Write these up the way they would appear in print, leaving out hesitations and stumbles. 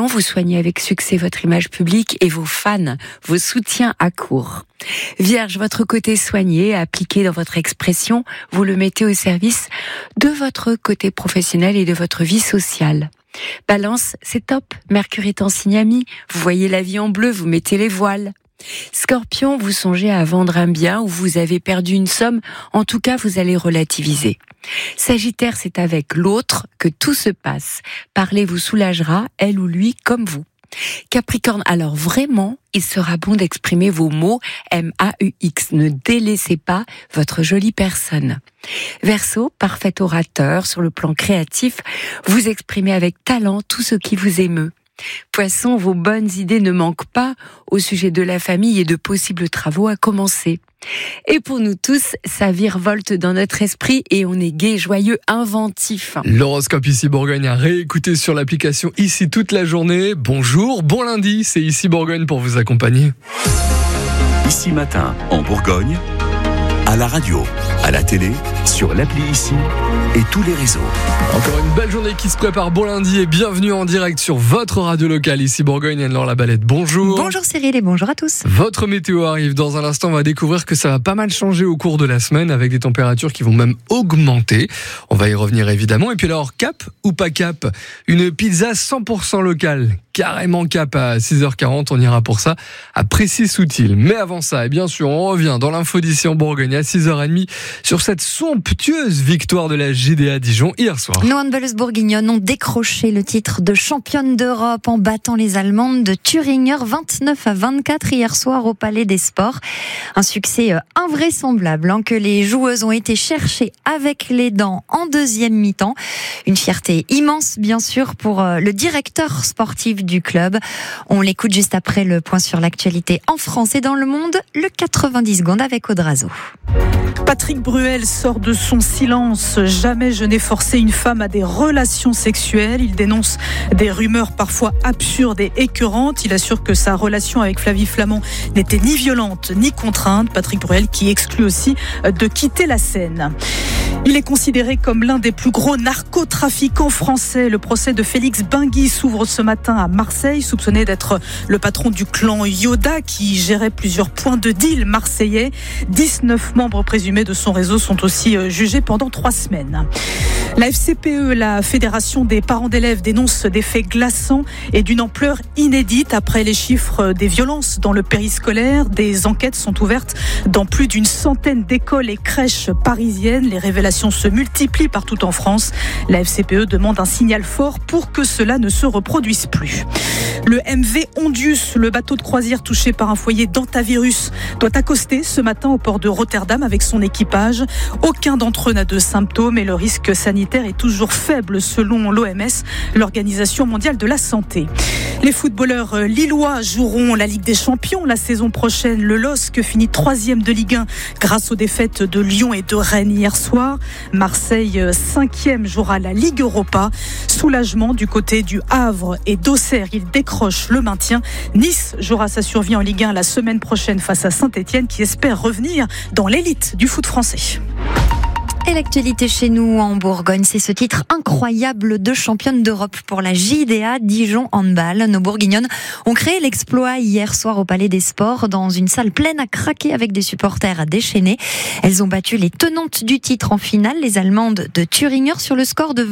Scorpion, vous soignez avec succès votre image publique et vos fans, vos soutiens à court. Vierge, votre côté soigné, appliqué dans votre expression, vous le mettez au service de votre côté professionnel et de votre vie sociale. Balance, c'est top. Mercure est en signe ami. Vous voyez la vie en bleu, vous mettez les voiles. Scorpion, vous songez à vendre un bien ou vous avez perdu une somme. En tout cas, vous allez relativiser. Sagittaire, c'est avec l'autre que tout se passe. Parler vous soulagera, elle ou lui, comme vous. Capricorne, alors vraiment, il sera bon d'exprimer vos mots M-A-U-X. Ne délaissez pas votre jolie personne. Verseau, parfait orateur sur le plan créatif, vous exprimez avec talent tout ce qui vous émeut. Poisson, vos bonnes idées ne manquent pas au sujet de la famille et de possibles travaux à commencer. Et pour nous tous, ça virevolte dans notre esprit et on est gai, joyeux, inventif. L'horoscope Ici Bourgogne à réécouter sur l'application Ici toute la journée. Bonjour, bon lundi, c'est Ici Bourgogne pour vous accompagner. Ici Matin, en Bourgogne, à la radio, à la télé, sur l'appli Ici et tous les réseaux. Encore une belle journée qui se prépare, bon lundi et bienvenue en direct sur votre radio locale Ici Bourgogne. Anne-Laure Labalette, bonjour. Bonjour Cyril et bonjour à tous. Votre météo arrive dans un instant, on va découvrir que ça va pas mal changer au cours de la semaine avec des températures qui vont même augmenter. On va y revenir évidemment. Et puis alors, cap ou pas cap? Une pizza 100% locale, carrément cap à 6h40, on ira pour ça à Précis-Soutil. Mais avant ça, et bien sûr, on revient dans l'info d'ici en Bourgogne à 6h30 sur cette somptueuse victoire de la JDA Dijon hier soir. Nos handballeuses bourguignonnes ont décroché le titre de championne d'Europe en battant les Allemandes de Thüringer 29-24 hier soir au Palais des Sports. Un succès invraisemblable que les joueuses ont été chercher avec les dents en deuxième mi-temps. Une fierté immense bien sûr pour le directeur sportif du club. On l'écoute juste après le point sur l'actualité en France et dans le monde, le 90 secondes avec Audrazo. Patrick Bruel sort de son silence. Jamais je n'ai forcé une femme à des relations sexuelles. Il dénonce des rumeurs parfois absurdes et écœurantes. Il assure que sa relation avec Flavie Flament n'était ni violente ni contrainte. Patrick Bruel qui exclut aussi de quitter la scène. Il est considéré comme l'un des plus gros narcotrafiquants français. Le procès de Félix Bingui s'ouvre ce matin à Marseille, soupçonné d'être le patron du clan Yoda qui gérait plusieurs points de deal marseillais. 19 membres présumés de son réseau sont aussi jugés pendant 3 semaines. La FCPE, la Fédération des parents d'élèves, dénonce des faits glaçants et d'une ampleur inédite. Après les chiffres des violences dans le périscolaire, des enquêtes sont ouvertes dans plus d'une centaine d'écoles et crèches parisiennes. Les révélations se multiplient partout en France. La FCPE demande un signal fort pour que cela ne se reproduise plus. Le MV Ondius, le bateau de croisière touché par un foyer d'hantavirus, doit accoster ce matin au port de Rotterdam avec son équipage. Aucun d'entre eux n'a de symptômes et le risque sanitaire est toujours faible selon l'OMS, l'Organisation mondiale de la santé. Les footballeurs lillois joueront la Ligue des Champions la saison prochaine. Le LOSC finit 3e de Ligue 1 grâce aux défaites de Lyon et de Rennes hier soir. Marseille 5e jouera la Ligue Europa. Soulagement du côté du Havre et d'Auxerre, il décroche le maintien. Nice jouera sa survie en Ligue 1 la semaine prochaine face à Saint-Etienne qui espère revenir dans l'élite du foot français. Et l'actualité chez nous en Bourgogne, c'est ce titre incroyable de championne d'Europe pour la JDA Dijon Handball. Nos bourguignonnes ont créé l'exploit hier soir au Palais des Sports dans une salle pleine à craquer avec des supporters déchaînés. Elles ont battu les tenantes du titre en finale, les Allemandes de Thüringer, sur le score de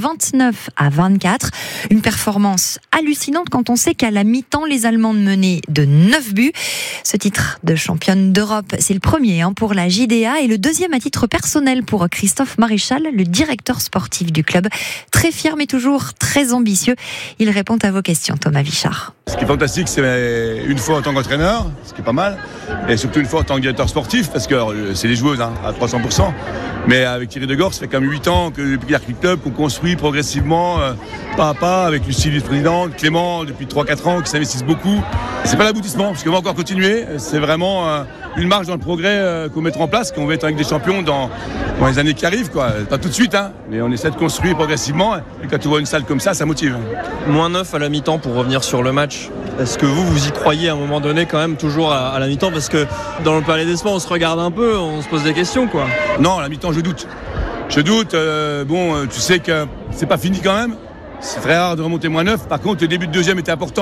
29-24. Une performance hallucinante quand on sait qu'à la mi-temps, les Allemandes menaient de 9 buts. Ce titre de championne d'Europe, c'est le premier pour la JDA et le deuxième à titre personnel pour Christophe Maréchal, le directeur sportif du club. Très fier mais toujours très ambitieux. Il répond à vos questions, Thomas Vichard. Ce qui est fantastique, c'est une fois en tant qu'entraîneur, ce qui est pas mal, et surtout une fois en tant que directeur sportif, parce que c'est des joueuses à 300%. Mais avec Thierry Degors, ça fait quand même 8 ans que depuis qu'il y a le club, qu'on construit progressivement, pas à pas, avec Lucie, vice-président, Clément, depuis 3-4 ans, qui s'investissent beaucoup. C'est pas l'aboutissement, parce qu'on va encore continuer. C'est vraiment une marche dans le progrès qu'on mettra en place, qu'on va être avec des champions dans les années qui arrivent, quoi. Pas tout de suite, mais on essaie de construire progressivement. Et quand tu vois une salle comme ça motive. Moins 9 à la mi-temps pour revenir sur le match. Est-ce que vous y croyez à un moment donné quand même toujours à la mi-temps? Parce que dans le Palais des Sports, on se regarde un peu, on se pose des questions, quoi. Non, à la mi-temps, je doute. Tu sais que c'est pas fini quand même. C'est très rare de remonter moins 9. Par contre, le début de deuxième était important.